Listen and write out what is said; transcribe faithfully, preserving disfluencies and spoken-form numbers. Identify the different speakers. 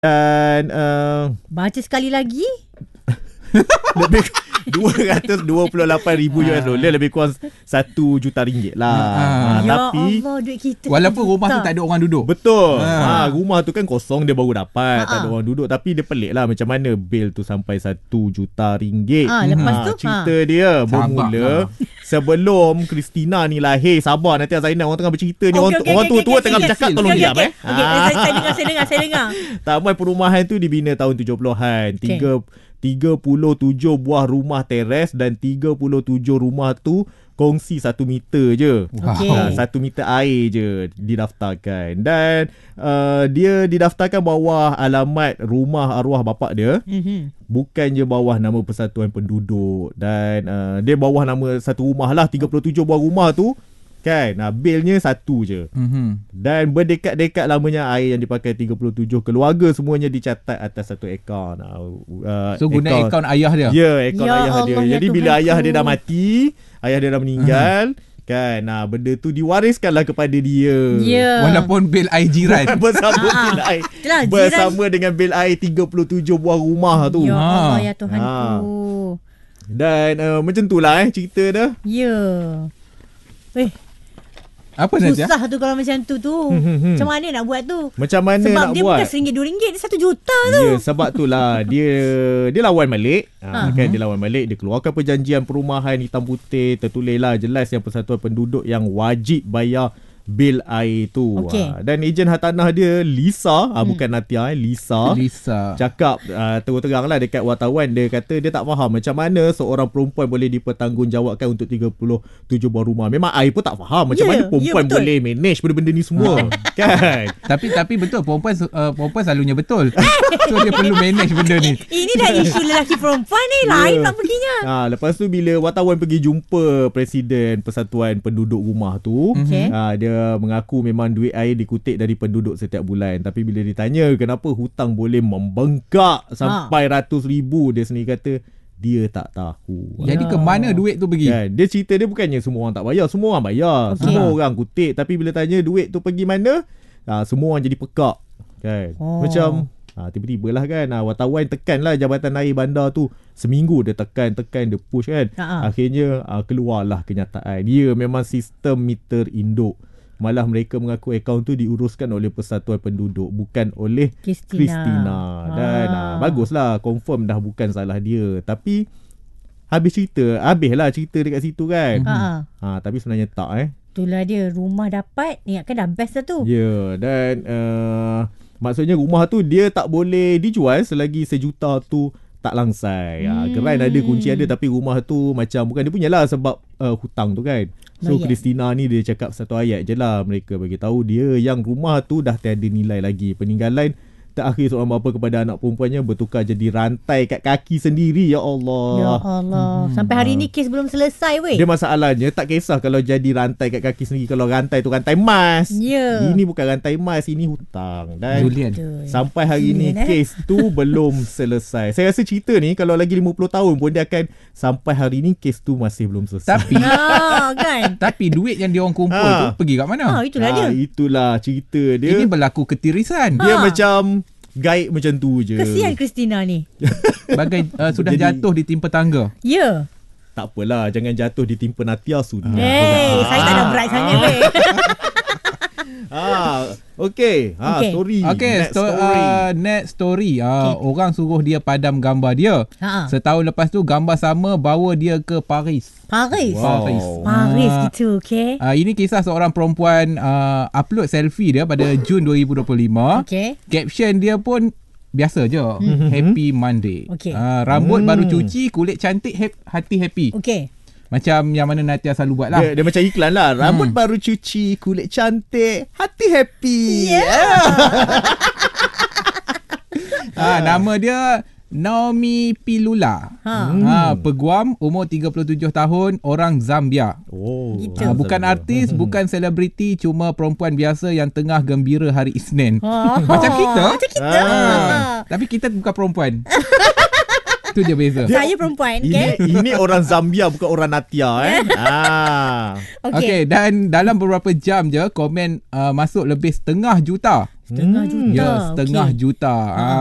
Speaker 1: Dan uh,
Speaker 2: baca sekali lagi
Speaker 1: lebih dua ratus dua puluh lapan ribu U S dollar, lebih kurang satu juta ringgit lah.
Speaker 3: Ha,
Speaker 1: ha,
Speaker 2: ya
Speaker 1: tapi
Speaker 2: Allah, duit kita
Speaker 3: walaupun
Speaker 2: juta.
Speaker 3: rumah tu tak ada orang duduk.
Speaker 1: betul.
Speaker 3: Ha.
Speaker 1: Ha. rumah tu kan kosong, dia baru dapat,
Speaker 2: Ha-ha.
Speaker 1: tak ada orang duduk. Tapi dia pelik lah macam mana bil tu sampai satu juta ringgit.
Speaker 2: Ha, lepas
Speaker 1: Ha,
Speaker 2: tu
Speaker 1: cerita dia bermula sebelum Christina ni lahir. Sabar nanti Zainal, orang tengah bercerita ni.
Speaker 2: Okey,
Speaker 1: Orang,
Speaker 2: okey,
Speaker 1: orang
Speaker 2: okey,
Speaker 1: tua-tua
Speaker 2: okey,
Speaker 1: tengah
Speaker 2: okey,
Speaker 1: bercakap,
Speaker 2: okey,
Speaker 1: tolong
Speaker 2: okey,
Speaker 1: diam
Speaker 2: okey.
Speaker 1: eh.
Speaker 2: Okey,
Speaker 1: Ha.
Speaker 2: saya, saya dengar, saya dengar, saya dengar.
Speaker 1: Taman perumahan tu dibina tahun tujuh puluhan. Tiga tiga puluh tujuh buah rumah teres dan tiga puluh tujuh rumah tu kongsi satu meter je.
Speaker 2: Okey.
Speaker 1: Ha, satu meter air je didaftarkan. Dan uh, dia didaftarkan bawah alamat rumah arwah bapak dia.
Speaker 2: Mhm.
Speaker 1: Bukan je bawah nama Persatuan Penduduk. Dan uh, dia bawah nama satu rumah lah. tiga puluh tujuh buah rumah tu kan. Nah, bilnya satu je.
Speaker 3: Mm-hmm.
Speaker 1: Dan berdekat-dekat lamanya air yang dipakai tiga puluh tujuh keluarga semuanya dicatat atas satu akaun. Uh,
Speaker 3: So guna akaun ayah dia.
Speaker 1: Ya, akaun
Speaker 2: Ya
Speaker 1: ayah
Speaker 2: Allah,
Speaker 1: dia.
Speaker 2: ya
Speaker 1: Jadi bila
Speaker 2: Tuhanku.
Speaker 1: ayah dia dah mati, ayah dia dah meninggal, kan. Nah, benda tu diwariskanlah kepada dia.
Speaker 2: Ya.
Speaker 3: Walaupun bil air jiran.
Speaker 1: Bersama
Speaker 2: Ah,
Speaker 1: bil air.
Speaker 2: itulah, jiran.
Speaker 1: Bersama dengan bil air tiga puluh tujuh buah rumah tu.
Speaker 2: Ya Allah,
Speaker 3: Ha.
Speaker 2: ya Tuhanku.
Speaker 1: Dan uh, macam tu lah eh cerita dia.
Speaker 2: Ya. Eh,
Speaker 3: Apa Nadia?
Speaker 2: susah tu kalau macam tu tu.
Speaker 1: Hmm, hmm, hmm.
Speaker 2: Macam mana nak buat tu?
Speaker 1: Macam mana
Speaker 2: Sebab
Speaker 1: nak
Speaker 2: dia
Speaker 1: buat?
Speaker 2: bukan seringgit dua ringgit, dia satu juta tu.
Speaker 1: Ya, sebab tu lah dia dia lawan balik. Ha,
Speaker 2: Ha.
Speaker 1: kan dia lawan balik, dia keluarkan perjanjian perumahan hitam putih, tertulislah jelas yang Persatuan Penduduk yang wajib bayar bil air tu.
Speaker 2: Okey.
Speaker 1: Ha, dan ejen hartanah dia Lisa, ha, bukan Natia eh, Lisa.
Speaker 3: Lisa.
Speaker 1: Cakap uh, terang-terang lah dekat wartawan. Dia kata dia tak faham macam mana seorang perempuan boleh dipertanggungjawabkan untuk tiga puluh tujuh buah rumah. Memang I pun tak faham macam
Speaker 2: Ya,
Speaker 1: mana
Speaker 2: ya,
Speaker 1: perempuan
Speaker 2: betul.
Speaker 1: boleh manage benda-benda ni semua. Kan?
Speaker 3: Tapi tapi betul perempuan uh, perempuan selalunya betul. So dia perlu manage benda ni.
Speaker 2: Ini dah isu lelaki perempuan ni. Lain
Speaker 1: Ya.
Speaker 2: tak perginya.
Speaker 1: Ha, lepas tu bila wartawan pergi jumpa Presiden Persatuan Penduduk Rumah tu,
Speaker 2: Okey.
Speaker 1: ha, dia mengaku memang duit air dikutip dari penduduk setiap bulan. Tapi bila ditanya kenapa hutang boleh membengkak sampai ha. ratus ribu, dia sendiri kata dia tak tahu.
Speaker 3: Jadi ke mana duit tu pergi?
Speaker 1: Kan? Dia cerita dia bukannya semua orang tak bayar. Semua orang bayar.
Speaker 2: Okey.
Speaker 1: Semua orang kutip. Tapi bila tanya duit tu pergi mana, ha, semua orang jadi pekak. Kan?
Speaker 2: Oh.
Speaker 1: Macam ha, tiba-tiba lah kan, ha, wartawan tekan lah Jabatan Air Bandar tu. Seminggu dia tekan-tekan, dia push kan.
Speaker 2: Ha-ha.
Speaker 1: Akhirnya ha, keluarlah kenyataan. Ya, memang sistem meter induk. Malah mereka mengaku akaun tu diuruskan oleh Persatuan Penduduk, bukan oleh
Speaker 2: Christina.
Speaker 1: Christina. Dan ha, baguslah, confirm dah bukan salah dia. Tapi habis cerita, habislah cerita dekat situ kan.
Speaker 2: Ha.
Speaker 1: Ha, tapi sebenarnya tak eh.
Speaker 2: Itulah dia, rumah dapat. Ingatkan dah best dah tu.
Speaker 1: Ya, yeah, dan uh, maksudnya rumah tu dia tak boleh dijual selagi sejuta tu tak langsai. Hmm. Ha, gerai ada, kunci ada, tapi rumah tu macam bukan dia punyalah sebab uh, hutang tu kan. So
Speaker 2: Bayar.
Speaker 1: Christina ni dia cakap satu ayat je lah, mereka bagi tahu dia yang rumah tu dah tiada nilai lagi. Peninggalan terakhir seorang bapa kepada anak perempuannya bertukar jadi rantai kat kaki sendiri. Ya Allah.
Speaker 2: Ya Allah. Sampai hari ni kes belum selesai weh.
Speaker 1: Dia masalahnya tak kisah kalau jadi rantai kat kaki sendiri. Kalau rantai tu rantai emas.
Speaker 2: Ya.
Speaker 1: Ini bukan rantai emas, ini hutang. Dan
Speaker 3: Julian.
Speaker 2: Betul.
Speaker 1: sampai hari ni
Speaker 2: Julian, eh?
Speaker 1: kes tu belum selesai. Saya rasa cerita ni kalau lagi lima puluh tahun pun dia akan sampai hari ni kes tu masih belum selesai.
Speaker 3: Tapi
Speaker 2: Ha, kan?
Speaker 3: tapi duit yang dia orang kumpul
Speaker 1: Ha.
Speaker 3: tu pergi kat mana?
Speaker 2: Ha, itulah dia.
Speaker 1: Ah, itulah cerita dia.
Speaker 3: Ini berlaku ketirisan.
Speaker 1: Dia
Speaker 2: Ha.
Speaker 1: macam gaib macam tu je.
Speaker 2: Kesian Christina ni.
Speaker 3: Bagai uh, sudah
Speaker 1: Jadi-
Speaker 3: jatuh di timpa tangga.
Speaker 2: Ya.
Speaker 1: Tak apalah, jangan jatuh ditimpa Natia sudah.
Speaker 2: Hey, saya tak ada berat sangat weh.
Speaker 1: Ah, okey. Ah,
Speaker 2: Okey.
Speaker 1: story.
Speaker 3: Okey,
Speaker 1: Next
Speaker 3: sto-
Speaker 1: story.
Speaker 3: uh, next story. Uh,
Speaker 2: Okey.
Speaker 3: Orang suruh dia padam gambar dia.
Speaker 2: Ha.
Speaker 3: Setahun lepas tu gambar sama bawa dia ke Paris.
Speaker 2: Paris.
Speaker 1: Wow.
Speaker 3: Paris.
Speaker 2: Paris
Speaker 3: Ah.
Speaker 2: gitu, okey.
Speaker 3: Uh, ini kisah seorang perempuan uh, upload selfie dia pada Jun dua ribu dua puluh lima.
Speaker 2: Okey.
Speaker 3: Caption dia pun biasa je. Happy Monday.
Speaker 2: Okey.
Speaker 3: Uh, rambut
Speaker 1: Hmm.
Speaker 3: baru cuci, kulit cantik, hap- hati happy.
Speaker 2: Okey.
Speaker 3: Macam yang mana Natia selalu buat lah.
Speaker 1: Dia, dia macam iklan lah. Rambut baru cuci, kulit cantik, hati happy.
Speaker 2: Yeah.
Speaker 3: Ah, nama dia Naomi Pilula.
Speaker 2: Ha.
Speaker 3: Ha, peguam, umur tiga puluh tujuh tahun, orang Zambia.
Speaker 1: Oh.
Speaker 2: Gitu.
Speaker 3: Ah, bukan artis, bukan selebriti, cuma perempuan biasa yang tengah gembira hari Isnin.
Speaker 2: Oh.
Speaker 3: Macam kita.
Speaker 2: Macam kita.
Speaker 1: Ah.
Speaker 3: Tapi kita bukan perempuan. Itu je beza.
Speaker 2: Saya perempuan,
Speaker 1: Ini
Speaker 2: okey.
Speaker 1: ini orang Zambia, bukan orang Natia eh. ah.
Speaker 3: Okey, okay, dan dalam beberapa jam je komen uh, masuk lebih setengah juta.
Speaker 2: Setengah
Speaker 1: Hmm.
Speaker 2: juta.
Speaker 3: Ya, setengah
Speaker 2: Okey.
Speaker 3: juta. Ah,